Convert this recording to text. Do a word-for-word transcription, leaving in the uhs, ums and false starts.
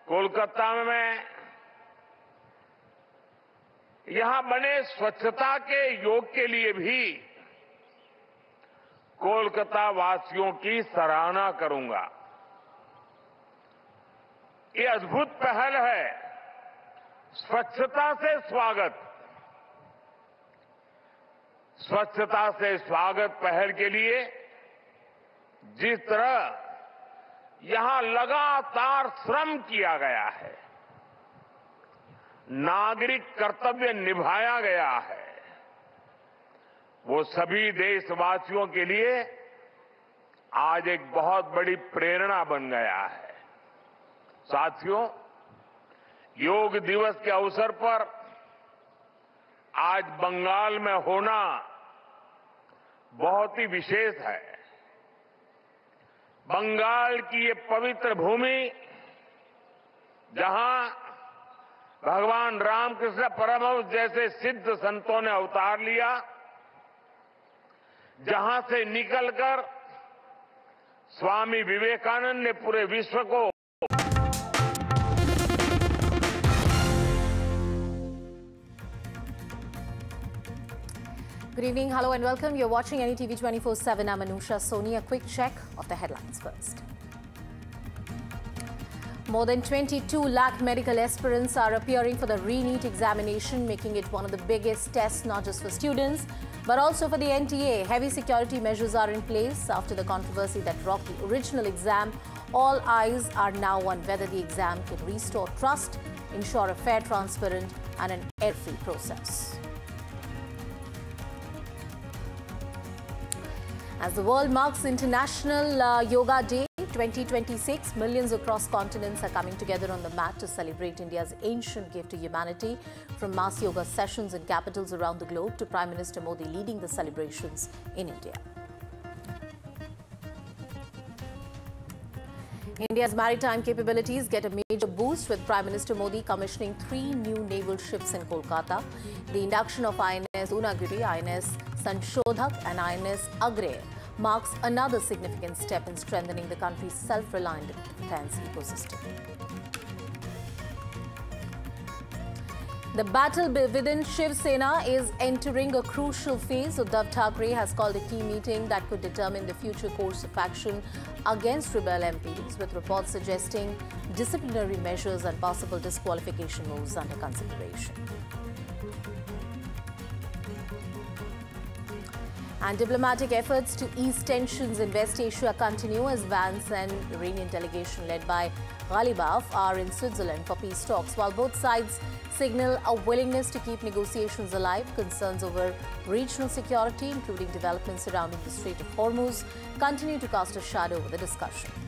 कोलकाता में यहां बने स्वच्छता के योग के लिए भी कोलकाता वासियों की सराहना करूंगा। ये अद्भुत पहल है, स्वच्छता से स्वागत। स्वच्छता से स्वागत पहल के लिए जिस तरह यहां लगातार श्रम किया गया है, नागरिक कर्तव्य निभाया गया है, वो सभी देशवासियों के लिए आज एक बहुत बड़ी प्रेरणा बन गया है। साथियों, योग दिवस के अवसर पर आज बंगाल में होना बहुत ही विशेष है। बंगाल की ये पवित्र भूमि, जहां भगवान रामकृष्ण परमहंस जैसे सिद्ध संतों ने अवतार लिया, जहां से निकलकर स्वामी विवेकानंद ने पूरे विश्व को Good evening, hello and welcome. You're watching N D T V twenty-four seven. I'm Anusha Soni. A quick check of the headlines first. More than twenty-two lakh medical aspirants are appearing for the re-NEET examination, making it one of the biggest tests not just for students but also for the N T A. Heavy security measures are in place after the controversy that rocked the original exam. All eyes are now on whether the exam can restore trust, ensure a fair, transparent and an air-free process. As the world marks International uh, Yoga Day twenty twenty-six, millions across continents are coming together on the mat to celebrate India's ancient gift to humanity. From mass yoga sessions in capitals around the globe to Prime Minister Modi leading the celebrations in India. India's maritime capabilities get a major boost with Prime Minister Modi commissioning three new naval ships in Kolkata. The induction of I N S Unagiri, I N S Sanshodhak and I N S Agre marks another significant step in strengthening the country's self-reliant defense ecosystem. The battle within Shiv Sena is entering a crucial phase. Uddhav Thackeray has called a key meeting that could determine the future course of action against rebel M Ps, with reports suggesting disciplinary measures and possible disqualification moves under consideration. And diplomatic efforts to ease tensions in West Asia continue as Vance and Iranian delegation led by Ghalibaf are in Switzerland for peace talks. While both sides signal a willingness to keep negotiations alive, concerns over regional security, including developments surrounding the Strait of Hormuz, continue to cast a shadow over the discussion.